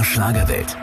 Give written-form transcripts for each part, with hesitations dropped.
MDR Schlagerwelt.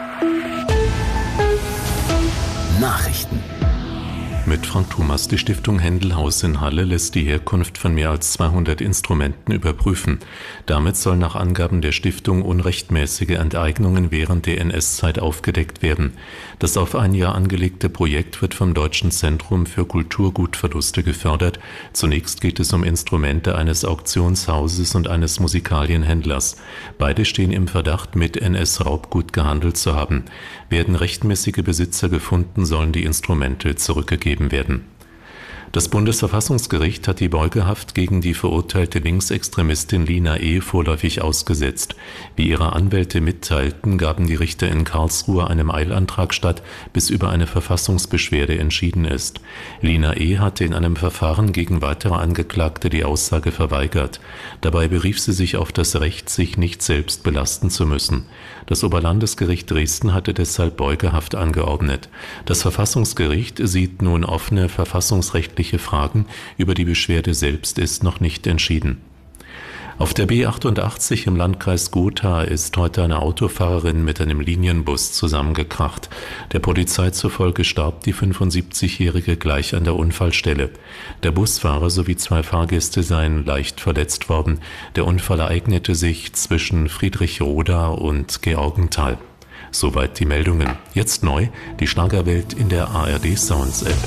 Nachrichten. Mit Frank Thomas. Die Stiftung Händelhaus in Halle lässt die Herkunft von mehr als 200 Instrumenten überprüfen. Damit sollen nach Angaben der Stiftung unrechtmäßige Enteignungen während der NS-Zeit aufgedeckt werden. Das auf ein Jahr angelegte Projekt wird vom Deutschen Zentrum für Kulturgutverluste gefördert. Zunächst geht es um Instrumente eines Auktionshauses und eines Musikalienhändlers. Beide stehen im Verdacht, mit NS-Raubgut gehandelt zu haben. Werden rechtmäßige Besitzer gefunden, sollen die Instrumente zurückgegeben werden. Das Bundesverfassungsgericht hat die Beugehaft gegen die verurteilte Linksextremistin Lina E. vorläufig ausgesetzt. Wie ihre Anwälte mitteilten, gaben die Richter in Karlsruhe einem Eilantrag statt, bis über eine Verfassungsbeschwerde entschieden ist. Lina E. hatte in einem Verfahren gegen weitere Angeklagte die Aussage verweigert. Dabei berief sie sich auf das Recht, sich nicht selbst belasten zu müssen. Das Oberlandesgericht Dresden hatte deshalb Beugehaft angeordnet. Das Verfassungsgericht sieht nun offene verfassungsrechtliche Fragen, über die Beschwerde selbst ist noch nicht entschieden. Auf der B88 im Landkreis Gotha ist heute eine Autofahrerin mit einem Linienbus zusammengekracht. Der Polizei zufolge starb die 75-Jährige gleich an der Unfallstelle. Der Busfahrer sowie 2 Fahrgäste seien leicht verletzt worden. Der Unfall ereignete sich zwischen Friedrichroda und Georgenthal. Soweit die Meldungen. Jetzt neu, die Schlagerwelt in der ARD Sounds App.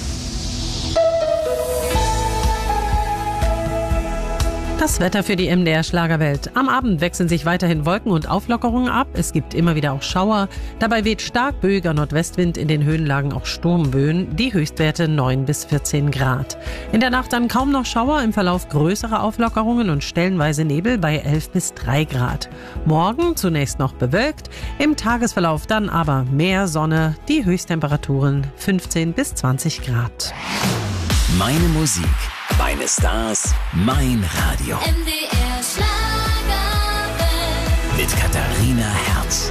Das Wetter für die MDR Schlagerwelt. Am Abend wechseln sich weiterhin Wolken und Auflockerungen ab. Es gibt immer wieder auch Schauer. Dabei weht stark böiger Nordwestwind, in den Höhenlagen auch Sturmböen. Die Höchstwerte 9 bis 14 Grad. In der Nacht dann kaum noch Schauer, im Verlauf größere Auflockerungen und stellenweise Nebel bei 11 bis 3 Grad. Morgen zunächst noch bewölkt, im Tagesverlauf dann aber mehr Sonne. Die Höchsttemperaturen 15 bis 20 Grad. Meine Musik, meine Stars, mein Radio. MDR Schlagerwelt. Mit Katharina Herz.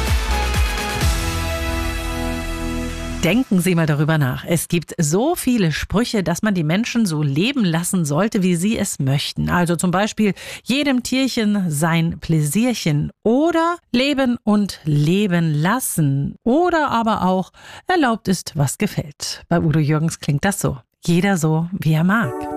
Denken Sie mal darüber nach. Es gibt so viele Sprüche, dass man die Menschen so leben lassen sollte, wie sie es möchten. Also zum Beispiel, jedem Tierchen sein Pläsierchen oder leben und leben lassen. Oder aber auch, erlaubt ist, was gefällt. Bei Udo Jürgens klingt das so. Jeder so, wie er mag.